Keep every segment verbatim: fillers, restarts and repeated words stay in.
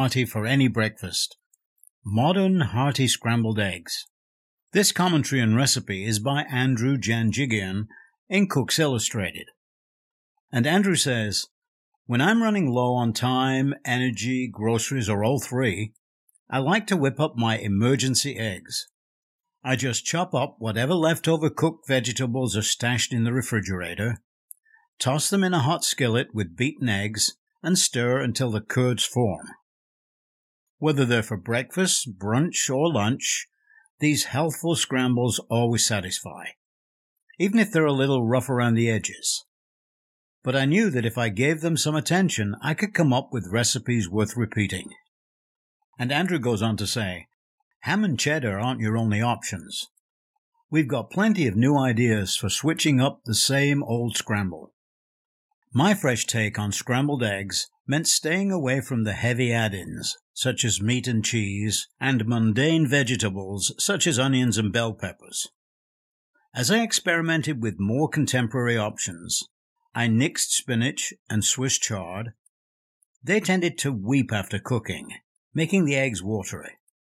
hearty for any breakfast. Modern hearty scrambled eggs. This commentary and recipe is by Andrew Janjigian in Cooks Illustrated. And Andrew says, when I'm running low on time, energy, groceries, or all three, I like to whip up my emergency eggs. I just chop up whatever leftover cooked vegetables are stashed in the refrigerator, toss them in a hot skillet with beaten eggs, and stir until the curds form. Whether they're for breakfast, brunch, or lunch, these healthful scrambles always satisfy, even if they're a little rough around the edges. But I knew that if I gave them some attention, I could come up with recipes worth repeating. And Andrew goes on to say, ham and cheddar aren't your only options. We've got plenty of new ideas for switching up the same old scramble. My fresh take on scrambled eggs meant staying away from the heavy add-ins, such as meat and cheese, and mundane vegetables, such as onions and bell peppers. As I experimented with more contemporary options, I nixed spinach and Swiss chard. They tended to weep after cooking, making the eggs watery.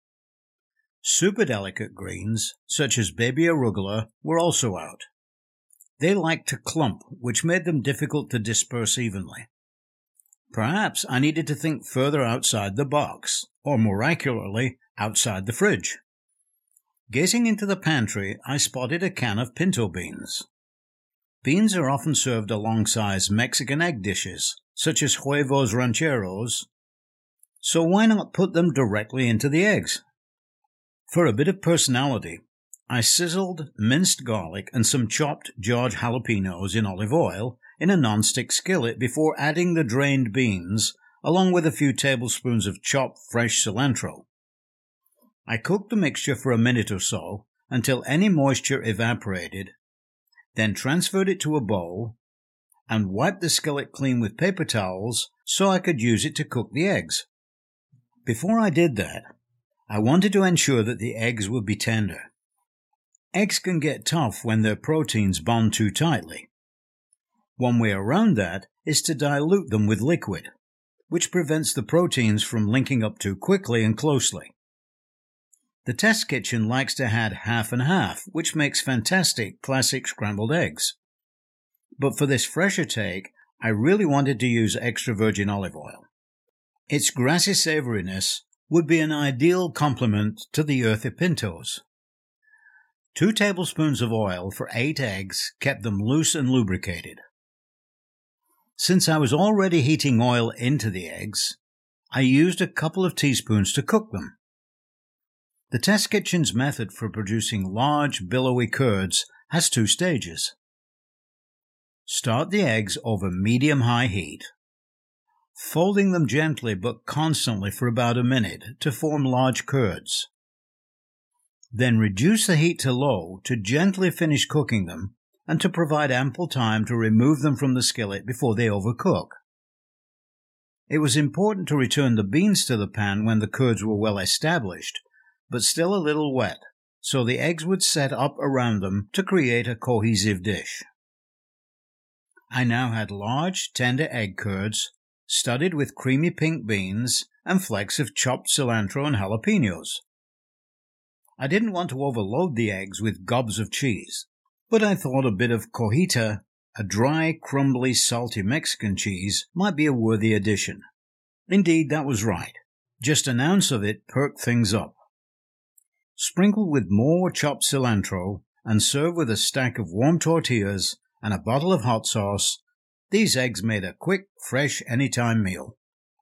Super delicate greens, such as baby arugula, were also out. They liked to clump, which made them difficult to disperse evenly. Perhaps I needed to think further outside the box, or more accurately, outside the fridge. Gazing into the pantry, I spotted a can of pinto beans. Beans are often served alongside Mexican egg dishes, such as huevos rancheros, so why not put them directly into the eggs? For a bit of personality, I sizzled minced garlic and some chopped George jalapenos in olive oil in a non-stick skillet before adding the drained beans, along with a few tablespoons of chopped fresh cilantro. I cooked the mixture for a minute or so until any moisture evaporated, then transferred it to a bowl and wiped the skillet clean with paper towels so I could use it to cook the eggs. Before I did that, I wanted to ensure that the eggs would be tender. Eggs can get tough when their proteins bond too tightly. One way around that is to dilute them with liquid, which prevents the proteins from linking up too quickly and closely. The test kitchen likes to add half and half, which makes fantastic classic scrambled eggs. But for this fresher take, I really wanted to use extra virgin olive oil. Its grassy savouriness would be an ideal complement to the earthy pintos. Two tablespoons of oil for eight eggs kept them loose and lubricated. Since I was already heating oil into the eggs, I used a couple of teaspoons to cook them. The test kitchen's method for producing large, billowy curds has two stages. Start the eggs over medium-high heat, folding them gently but constantly for about a minute to form large curds. Then reduce the heat to low to gently finish cooking them and to provide ample time to remove them from the skillet before they overcook. It was important to return the beans to the pan when the curds were well established, but still a little wet, so the eggs would set up around them to create a cohesive dish. I now had large, tender egg curds, studded with creamy pink beans and flecks of chopped cilantro and jalapenos. I didn't want to overload the eggs with gobs of cheese, but I thought a bit of cojita, a dry, crumbly, salty Mexican cheese, might be a worthy addition. Indeed, that was right. Just an ounce of it perked things up. Sprinkle with more chopped cilantro and serve with a stack of warm tortillas and a bottle of hot sauce. These eggs made a quick, fresh, anytime meal.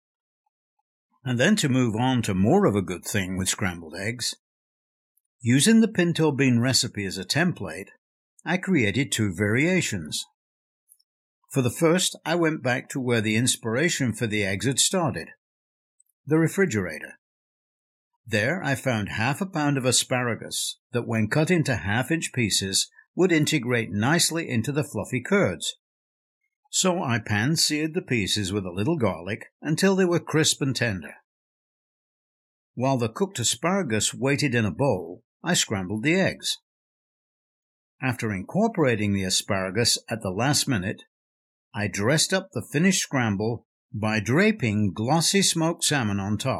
And then to move on to more of a good thing with scrambled eggs, using the pinto bean recipe as a template, I created two variations. For the first, I went back to where the inspiration for the eggs had started, the refrigerator. There I found half a pound of asparagus that, when cut into half-inch pieces, would integrate nicely into the fluffy curds. So I pan-seared the pieces with a little garlic until they were crisp and tender. While the cooked asparagus waited in a bowl, I scrambled the eggs. After incorporating the asparagus at the last minute, I dressed up the finished scramble by draping glossy smoked salmon on top.